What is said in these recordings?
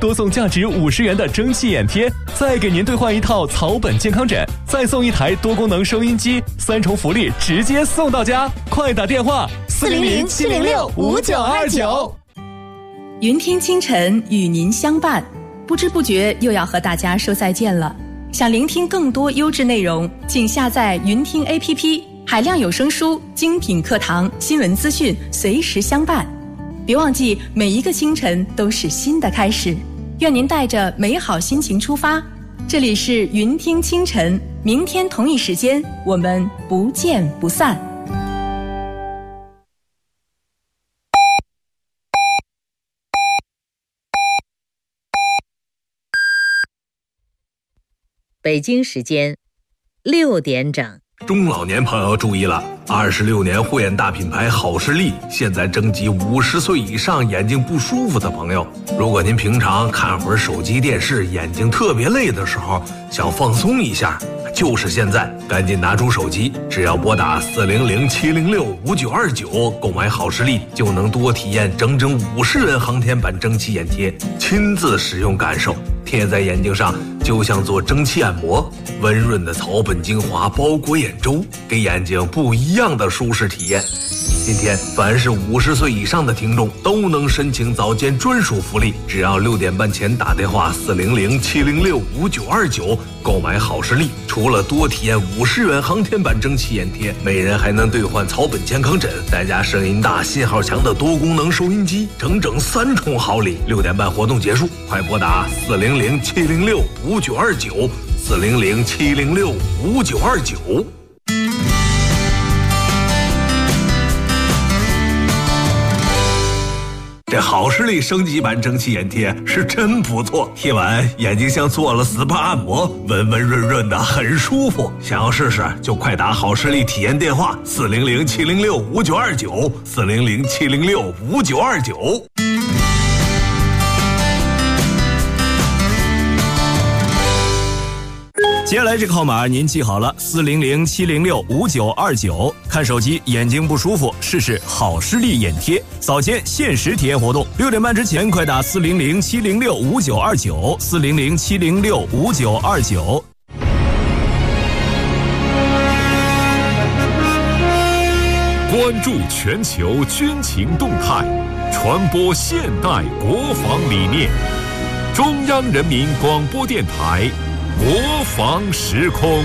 多送价值50元的蒸汽眼贴，再给您兑换一套草本健康枕，再送一台多功能收音机，3重福利直接送到家。快打电话400-706-5929。 云听清晨与您相伴，不知不觉又要和大家说再见了。想聆听更多优质内容，请下载云听 APP， 海量有声书、精品课堂、新闻资讯随时相伴。别忘记，每一个清晨都是新的开始。愿您带着美好心情出发。这里是云听清晨，明天同一时间我们不见不散。 北京时间6点整。 中老年朋友注意了，26年护眼大品牌好视力现在征集50岁以上眼睛不舒服的朋友。如果您平常看会儿手机电视，眼睛特别累的时候，想放松一下，就是现在，赶紧拿出手机，只要拨打400-706-5929购买好视力，就能多体验整整50元航天版蒸汽眼贴，亲自使用感受，贴在眼睛上就像做蒸汽按摩，温润的草本精华包裹眼周，给眼睛不一样的舒适体验。今天凡是50岁以上的听众都能申请早间专属福利，只要6点半前打电话400-706-5929购买好视力，除了多体验50元航天版蒸汽眼贴，每人还能兑换草本健康枕，再加声音大信号强的多功能收音机，整整3重好礼。6点半活动结束，快拨打400-706-5929 400-706-5929。这好视力升级版蒸汽眼贴是真不错，贴完眼睛像做了 SPA 按摩，温温润润的，很舒服。想要试试就快打好视力体验电话400-706-5929 400-706-5929。 接下来这个号码您记好了，400-706-5929。看手机眼睛不舒服，试试好视力眼贴，早间限时体验活动，6点半之前快打400-706-5929 400-706-5929。 关注全球军情动态，传播现代国防理念。中央人民广播电台国防时空。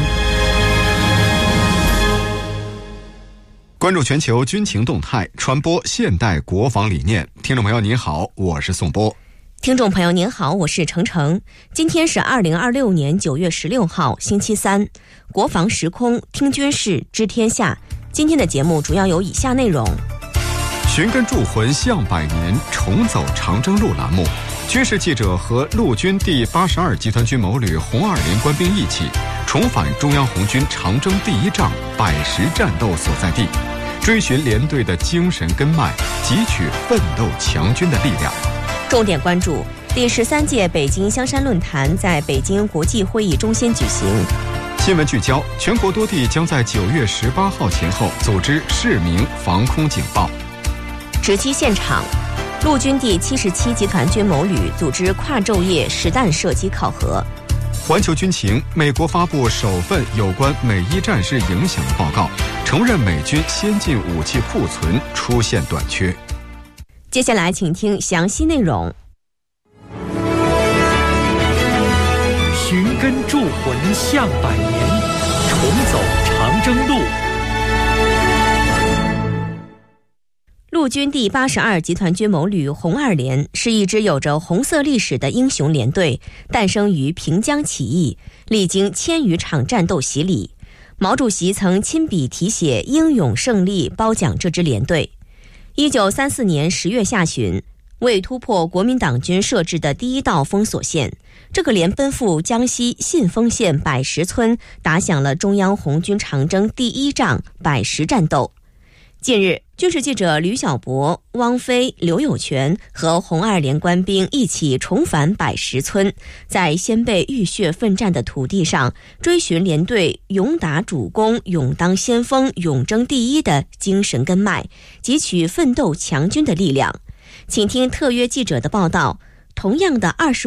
关注全球军情动态，传播现代国防理念。听众朋友您好，我是宋波。 听众朋友您好，我是程程。今天是2026年9月16号星期三，国防时空听军事知天下。今天的节目主要有以下内容： 寻根铸魂向百年，重走长征路栏目，军事记者和陆军第82集团军某旅红二连官兵一起重返中央红军长征第1仗百十战斗所在地，追寻连队的精神根脉，汲取奋斗强军的力量。 重点关注第13届北京香山论坛在北京国际会议中心举行。 新闻聚焦：全国多地将在9月18号前后组织市民防空警报。 直击现场，陆军第77集团军某旅组织跨昼夜实弹射击考核。 环球军情，美国发布首份有关美伊战事影响的报告，承认美军先进武器库存出现短缺。 接下来请听详细内容。 寻根铸魂向百年，重走长征路。 陆军第82集团军某旅红二连是一支有着红色历史的英雄连队，诞生于平江起义，历经1000余场战斗洗礼。毛主席曾亲笔题写英勇胜利，褒奖这支连队。1934年10月下旬，为突破国民党军设置的第1道封锁线，这个连奔赴江西信丰县百石村，打响了中央红军长征第1仗百石战斗。近日，军事记者吕小博、汪飞、刘有全和红二连官兵一起重返百石村，在先辈浴血奋战的土地上，追寻连队勇打主攻、勇当先锋、勇争第一的精神根脉，汲取奋斗强军的力量。请听特约记者的报道。同样的25